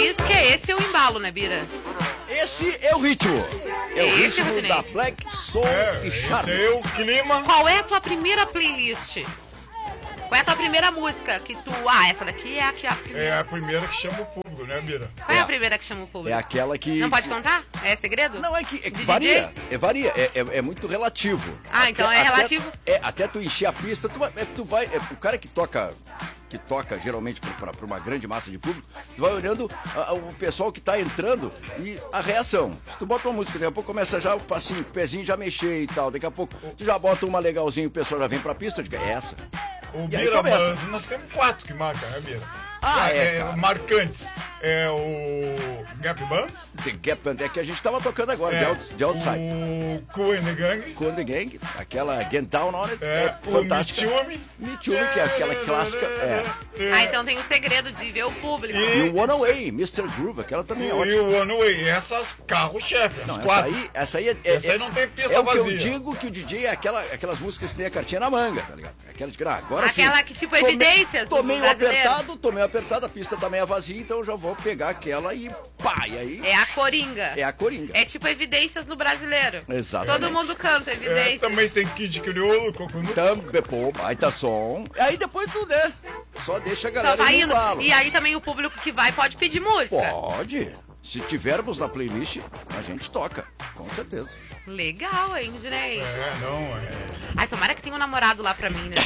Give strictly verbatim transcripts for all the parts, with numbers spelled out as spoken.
diz que esse é o embalo, né, Bira? Esse é o ritmo. É o Esse, ritmo Rodinei. da Black Soul É, e esse Charme. é o clima. Qual é a tua primeira playlist? Qual é a tua primeira música que tu... Ah, essa daqui é a que a primeira. É a primeira que chama o público, né, Bira? Qual é a primeira que chama o público? É aquela que... Não pode contar? É segredo? Não, é que, é que De varia. D J? É, varia. É, é, é muito relativo. Ah, então é relativo? Até, é, até tu encher a pista, tu vai... É, tu vai é, o cara que toca... que toca geralmente para uma grande massa de público, tu vai olhando a, a, o pessoal que tá entrando e a reação. Se tu bota uma música, daqui a pouco começa já o passinho, o pezinho já mexer e tal, daqui a pouco tu já bota uma legalzinha, o pessoal já vem pra pista, diga, é essa. O E aí Bira, começa. mas nós temos quatro que marcam, né, Bira? Ah, é, cara. marcantes. É o Gap Band, The Gap Band, é que a gente tava tocando agora, é de, out, de Outside. o Cool and the Gang, Com The Gang, aquela Get Down On It, é, é, o fantástica. Me Too Me. Me Too Me, que é aquela clássica, é. Ah, então tem o segredo de ver o público. E o One Away, mister Groove, aquela também é E ótima. o One Way, essas carro-chefe, as Não, essa quatro. aí, essa aí é, é, Essa aí não tem pista é o que eu vazia. digo que o D J é aquela, aquelas músicas que tem a cartinha na manga, tá ligado? Aquela de ah, agora sim. Aquela que, tipo, tomei- evidências do Tô meio brasileiro. apertado, tô meio apertado, a pista tá meio vazia, então eu já vou pegar aquela e pá, e aí É a coringa. é a coringa. É tipo evidências no brasileiro. Exatamente. Todo mundo canta É, evidências. também tem Kid Criolo, Coconut. Também, pô, baita som. Aí depois tu, né? Só deixa a Só galera vai no indo. embalo. E aí também o público que vai pode pedir música. Pode. Se tivermos na playlist, a gente toca, com certeza. Legal, hein, Dinei? É, não, é. Ai, tomara que tenha um namorado lá pra mim, né?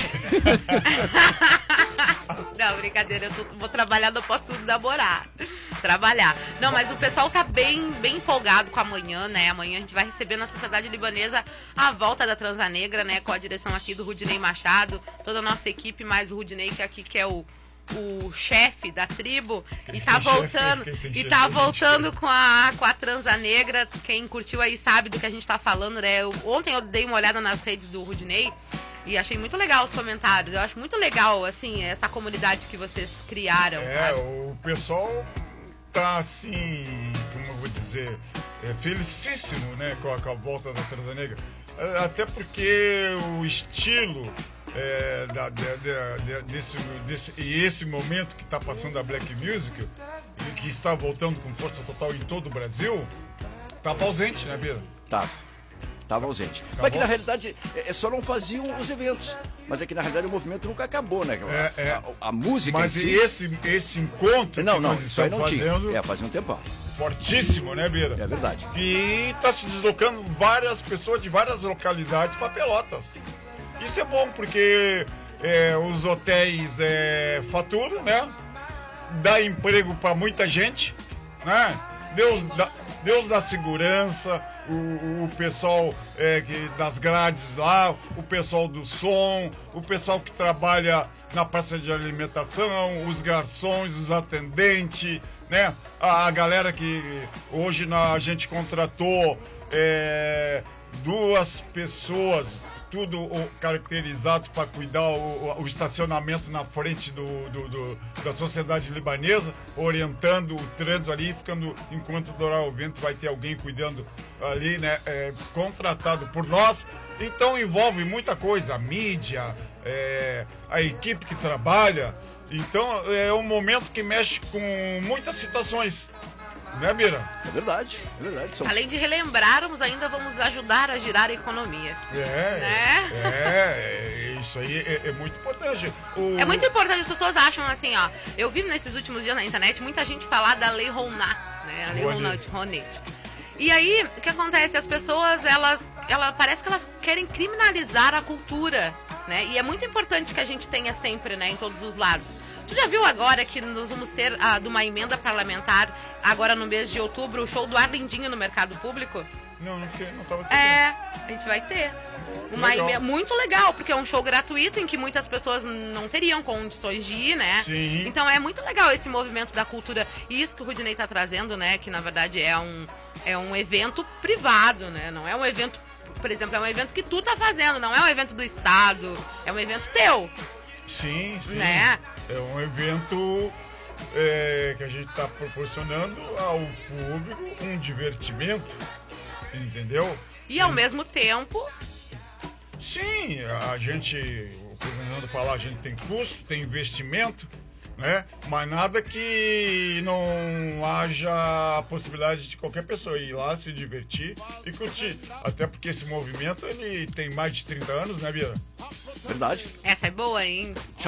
Não, brincadeira, eu tô- vou trabalhar, não posso namorar. Trabalhar. Não, mas o pessoal tá bem, bem empolgado com amanhã, né? Amanhã a gente vai receber na Sociedade Libanesa a volta da Transa Negra, né? Com a direção aqui do Rudinei Machado, toda a nossa equipe, mais o Rudinei, que aqui que é o, o chefe da tribo. Quem E tá tem chefe, voltando, quem tem e chefe, tá a gente voltando com a, com a Transa Negra. Quem curtiu aí sabe do que a gente tá falando, né? Eu- ontem eu dei uma olhada nas redes do Rudinei. E achei muito legal os comentários. Eu acho muito legal, assim, essa comunidade que vocês criaram, É, sabe? o pessoal tá assim, como eu vou dizer, é, felicíssimo, né, com a, com a volta da Transa Negra. É, até porque o estilo é, da, da- da- da- desse, desse, e esse momento que está passando a Black Music, e que está voltando com força total em todo o Brasil, estava ausente, né, Bira? Tava. Tava ausente. Tá Mas que bom. na realidade é, é só não faziam os eventos. Mas é que na realidade o movimento nunca acabou, né? A, É, é. a- a música Mas em si... esse, esse encontro Não, que não, nós isso aí estamos não fazendo, tinha. É, fazia um tempão. fortíssimo, né, Bira? É verdade. E está se deslocando várias pessoas de várias localidades para Pelotas. Isso é bom porque é, os hotéis é, faturam, né? Dá emprego para muita gente, né? Deus dá, Deus dá segurança, o, o pessoal é, que, das grades lá, o pessoal do som, o pessoal que trabalha na praça de alimentação, os garçons, os atendentes, né? A, a galera que hoje na, a gente contratou é, duas pessoas, tudo o- caracterizado para cuidar o, o estacionamento na frente do, do- do- da sociedade libanesa, orientando o trânsito ali, ficando enquanto durar o evento vai ter alguém cuidando ali, né? é, contratado por nós. Então envolve muita coisa, a mídia, é, a equipe que trabalha. Então é um momento que mexe com muitas situações, né, Mira? É verdade, é verdade. São... Além de relembrarmos, ainda vamos ajudar a girar a economia. É, Né? é, é, isso aí é, é muito importante. O- É muito importante, as pessoas acham assim, ó. Eu vi nesses últimos dias na internet muita gente falar da Lei Rouanet, né? A Lei Rouanet. Rouanet. Rouanet. E aí, o que acontece? As pessoas, elas, ela, parece que elas querem criminalizar a cultura, né? E é muito importante que a gente tenha sempre, né, em todos os lados. Tu já viu agora que nós vamos ter ah, de uma emenda parlamentar, agora no mês de outubro, o show do Arlindinho no mercado público? Não, não fiquei, não tava sabendo. É, a gente vai ter. Uma Legal. ime- muito legal, porque é um show gratuito em que muitas pessoas não teriam condições de ir, né? Sim. Então é muito legal esse movimento da cultura. E isso que o Rudinei tá trazendo, né? Que na verdade é um, é um evento privado, né? Não é um evento, por exemplo, é um evento que tu tá fazendo, não é um evento do Estado, é um evento teu, Sim, sim. né? É um evento é, que a gente está proporcionando ao público um divertimento, entendeu? E ao mesmo tempo, Sim, a gente, o que o Fernando falar, a gente tem custo, tem investimento, né? Mas nada que não haja a possibilidade de qualquer pessoa ir lá, se divertir e curtir. Até porque esse movimento, ele tem mais de trinta anos, né, Bia? Verdade. Essa é boa, hein?